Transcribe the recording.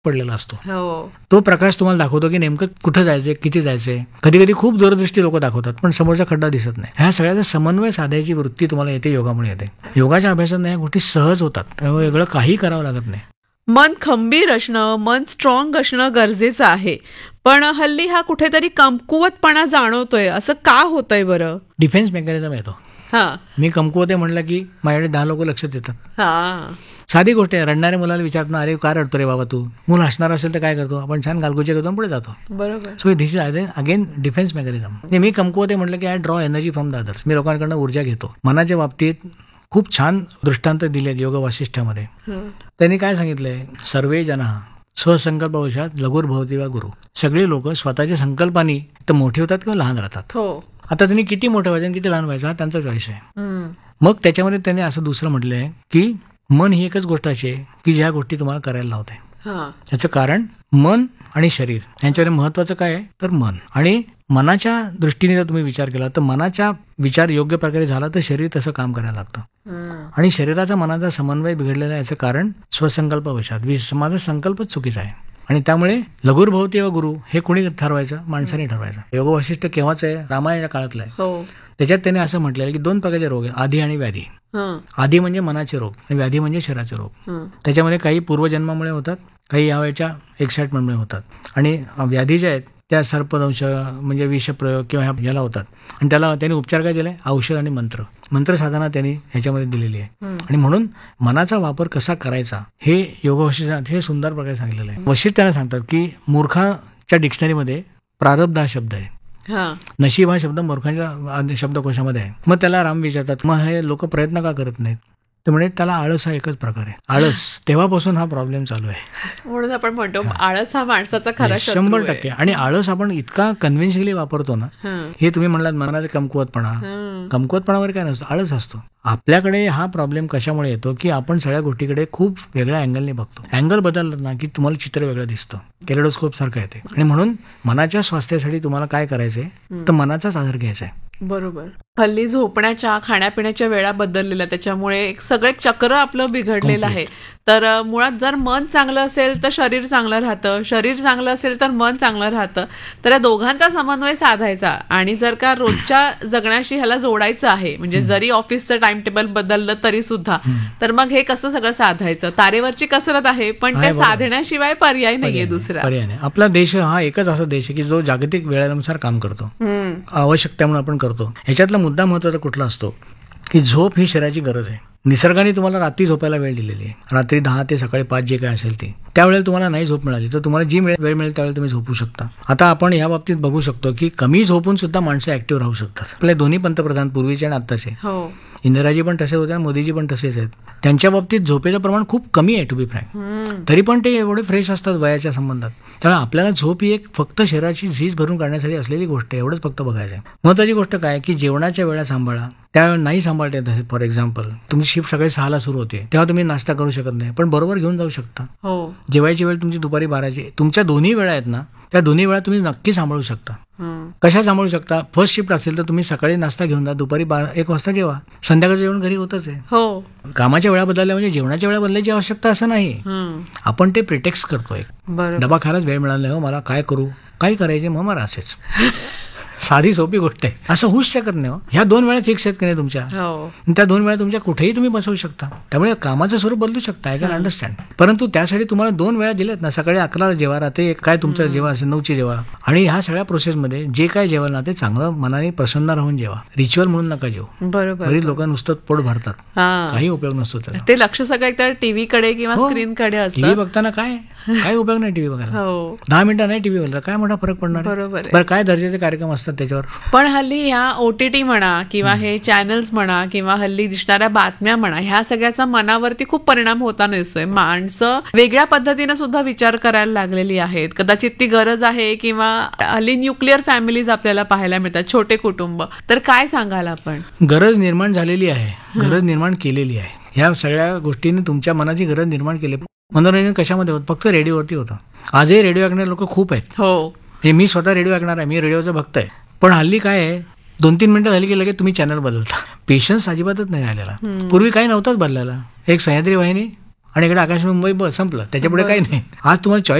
पडलेला असतो. हो. तो प्रकाश तुम्हाला दाखवतो की नेमकं कुठं जायचंय, किती जायचंय. कधी कधी खूप दूरदृष्टी लोक दाखवतात पण समोरचा खड्डा दिसत नाही. ह्या सगळ्याचा समन्वय साधायची वृत्ती तुम्हाला येते योगामुळे येते. योगाच्या अभ्यासाने या गोष्टी सहज होतात, त्यामुळे वेगळं काही करावं लागत नाही. मन खंबीर असणं, मन स्ट्रॉंग असणं गरजेचं आहे. पण हल्ली हा कुठेतरी कमकुवतपणा जाणवतोय, असं का होतंय बरं? डिफेन्स मेकॅनिझम येतो. मी कमकुवत आहे म्हणलं की माझ्याकडे 10 लोक लक्ष देतात. साधी गोष्ट आहे. रडणाऱ्या मुलाला विचारतो, अरे काय रडतो रे बाबा तू? मूल हसणार असेल तर काय करतो आपण? छान गालगोचे करतो पुढे जातो. बरोबर. So this is again defence mechanism. मी कमकुवत आहे म्हटलं की I draw energy from the others. मी लोकांकडनं ऊर्जा घेतो. मनाच्या बाबतीत खूप छान दृष्टांत दिलेत योग वासिष्ठामध्ये. त्यांनी काय सांगितलंय? सर्वे जना स्वसंकल्पवशात लघुर्भवती वा गुरु. सगळे लोक स्वतःच्या संकल्पानी तर मोठे होतात किंवा लहान राहतात. आता त्यांनी किती मोठं व्हायचं किती लहान व्हायचं हा त्यांचा चॉईस आहे. मग त्याच्यामध्ये त्यांनी असं दुसरं म्हटलंय की मन ही एकच गोष्ट अशी आहे की ज्या गोष्टी तुम्हाला करायला लावते. त्याचं कारण मन आणि शरीर यांच्यावर महत्वाचं काय आहे तर मन. आणि मनाच्या दृष्टीने जर तुम्ही विचार केला तर मनाचा विचार योग्य प्रकारे झाला तर शरीर तसं काम करायला लागतं. आणि शरीराचा मनाचा समन्वय बिघडलेला याचं कारण स्वसंकल्पवशात. माझा संकल्पच चुकीचा आहे. आणि त्यामुळे लघुर्भवती व गुरु हे कोणी ठरवायचं? माणसाने ठरवायचं. योग वशिष्ठ केव्हाच आहे? रामायणाच्या काळातलं आहे. त्याच्यात त्याने असं म्हटलेलं की 2 प्रकारचे रोग आहे, आधी आणि व्याधी. आधी म्हणजे मनाचे रोग आणि व्याधी म्हणजे शरीराचे रोग. त्याच्यामध्ये काही पूर्वजन्मामुळे होतात, काही यावेळच्या एक्साइटमेंटमुळे होतात. आणि व्याधी ज्या आहेत त्या सर्पदंश म्हणजे विषप्रयोग किंवा याला होतात. आणि त्याला त्यांनी उपचार काय दिलाय? औषध आणि मंत्र साधना त्यांनी ह्याच्यामध्ये दिलेली आहे. आणि म्हणून मनाचा वापर कसा करायचा हे योग वशिष्ठात हे सुंदर प्रकारे सांगितलेलं आहे. वशिष्ठ त्यांना सांगतात की मूर्खाच्या डिक्शनरीमध्ये प्रारब्ध हा शब्द आहे, नशीब हा शब्द मूर्खांच्या शब्दकोशामध्ये आहे. मग त्याला राम विचारतात, मग हे लोक प्रयत्न का करत नाहीत? तर म्हणजे त्याला आळस हा एकच प्रकार आहे. आळस तेव्हापासून हा प्रॉब्लेम चालू आहे. म्हणून आपण म्हणतो आळस हा माणसाचा खरा शत्रू आहे. 100%. आणि आळस आपण इतका कन्व्हिन्सिंगली वापरतो ना. हे तुम्ही म्हणलात मनाचा कमकुवतपणावर काय नसतो, आळस असतो. आपल्याकडे हा प्रॉब्लेम कशामुळे येतो की आपण सगळ्या गोष्टीकडे खूप वेगळ्या अँगलने बघतो. अँगल बदलला ना की तुम्हाला चित्र वेगळं दिसतं, केलेडोस्कोप सारखं येते. आणि म्हणून मनाच्या स्वास्थ्यासाठी तुम्हाला काय करायचंय तर मनाचाच आधार घ्यायचा आहे. बरोबर. हल्ली झोपण्याच्या खाण्यापिण्याच्या वेळा बदललेल्या, त्याच्यामुळे सगळे चक्र आपलं बिघडलेलं आहे. तर मुळात जर मन चांगलं असेल तर शरीर चांगलं राहतं, शरीर चांगलं असेल तर मन चांगलं राहतं. तर या दोघांचा समन्वय साधायचा. आणि जर का रोजच्या जगण्याशी ह्याला जोडायचं आहे, म्हणजे जरी ऑफिसचं टाइम टेबल बदललं तरी सुद्धा, तर मग हे कसं सगळं साधायचं? तारेवरची कसरत आहे पण ते साधण्याशिवाय पर्याय नाहीये दुसरा. पर्याय नाही. आपला देश हा एकच असा देश आहे की जो जागतिक वेळेनुसार काम करतो, आवश्यकता म्हणून आपण करतो. ह्याच्यातला मुद्दा महत्वाचा कुठला असतो की झोप ही शरीराची गरज आहे. निसर्गाने तुम्हाला रात्री झोपायला वेळ दिलेली आहे. रात्री 10 ते सकाळी 5 जे काय असेल ते, त्यावेळेला तुम्हाला नाही झोप मिळाली तर तुम्हाला जी वेळ मिळेल त्यावेळेला तुम्ही झोपू शकता. आता आपण या बाबतीत बघू शकतो की कमी झोपून सुद्धा माणसं ऍक्टिव्ह राहू शकतात. आपले दोन्ही पंतप्रधान पूर्वीचे आणि आत्ताचे, इंदिराजी पण तसेच होते आणि मोदीजी पण तसेच आहेत. त्यांच्या बाबतीत झोपेचं प्रमाण खूप कमी आहे टू बी फ्रँक, तरी पण ते एवढे फ्रेश असतात वयाच्या संबंधात. त्यामुळे आपल्याला झोप ही एक फक्त शरीराची झीज भरून काढण्यासाठी असलेली गोष्ट आहे, एवढंच फक्त बघायचं आहे. महत्वाची गोष्ट काय की जेवणाच्या वेळा सांभाळा. त्यावेळेला नाही सांभाळता येत असेल, फॉर एक्झाम्पल तुमची शिफ्ट सकाळी 6ला सुरू होते, तेव्हा तुम्ही नाश्ता करू शकत नाही, पण बरोबर घेऊन जाऊ शकता. जेवायची वेळ तुमची दुपारी 12ची. तुमच्या दोन्ही वेळा आहेत ना, त्या दोन्ही वेळा तुम्ही नक्की सांभाळू शकता. कशा सांभाळू शकता? फर्स्ट शिफ्ट असेल तर तुम्ही सकाळी नाश्ता घेऊन जा, दुपारी 1 वाजता जेवा, संध्याकाळचं जेवण घरी होतच आहे. कामाच्या वेळा बदलल्या म्हणजे जेवणाच्या वेळा बदलायची आवश्यकता असं नाही. आपण ते प्रिटेक्स्ट करतोय. डबा खायलाच वेळ मिळाला नाही, मला काय करू, काय करायचे, मग मला असेच. साधी सोपी गोष्ट आहे, असं होऊच शकत नाही. ह्या 2 वेळा फिक्स आहेत की नाही तुमच्या, त्या 2 वेळा तुमच्या कुठेही तुम्ही बसवू शकता. त्यामुळे कामाचं स्वरूप बदलू शकता, आय कॅन अंडरस्टँड. परंतु त्यासाठी तुम्हाला 2 वेळा दिलेत ना, सकाळी 11ला जेवा, रात्री काय तुमचं जेवा असेल 9ची जेवा. आणि ह्या सगळ्या प्रोसेसमध्ये जे काय जेवण ना ते चांगलं मनाने प्रसन्न राहून जेवा. रिच्युअल म्हणून नका जेवू. बरीच लोक नुसतं पोट भरतात, काही उपयोग नसतो त्याला. ते लक्ष सगळं एकतर टीव्हीकडे किंवा स्क्रीनकडे असतं. टीव्ही बघताना काय उपयोग नाही टीव्ही बघायला. 10 मिनिटं नाही टीव्ही बघायला, काय मोठा फरक पडणार. बरं, काय दर्जाचे कार्यक्रम असतात त्याच्यावर. पण हल्ली ह्या OTT म्हणा किंवा हे चॅनल्स म्हणा किंवा हल्ली दिसणाऱ्या बातम्या म्हणा, ह्या सगळ्याचा मनावरती खूप परिणाम होताना दिसतोय. माणसं वेगळ्या पद्धतीने सुद्धा विचार करायला लागलेली आहेत. कदाचित ती गरज आहे किंवा हल्ली न्यूक्लिअर फॅमिलीज आपल्याला पाहायला मिळतात, छोटे कुटुंब. तर काय सांगाल आपण? गरज निर्माण झालेली आहे, गरज निर्माण केलेली आहे. ह्या सगळ्या गोष्टींनी तुमच्या मनाची गरज निर्माण केली. मनोरंजन कशामध्ये होतं? फक्त रेडिओवरती होतं. आजही रेडिओ ऐकणारे लोक खूप आहेत. मी स्वतः रेडिओ ऐकणार आहे, मी रेडिओचा भक्त आहे. पण हल्ली काय आहे, 2-3 मिनिटं झाली की लगेच तुम्ही चॅनल बदलता. पेशन्स अजिबातच नाही राहिलेला. पूर्वी काही नव्हताच बदलायला. एक सह्याद्री वाहिनी आणि इकडे आकाश मुंबई बस संपलं, त्याच्यापुढे काही नाही. आज तुम्हाला